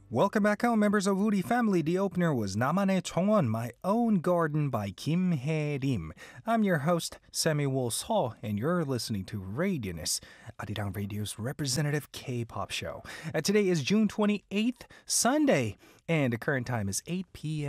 Welcome back home, members of Woody family. The opener was 나만의 정원, My Own Garden by Kim Hae-rim. I'm your host, Samuel Seo, and you're listening to Radionis, Arirang Radio's representative K-pop show. Today is June 28th, Sunday, and the current time is 8 p.m.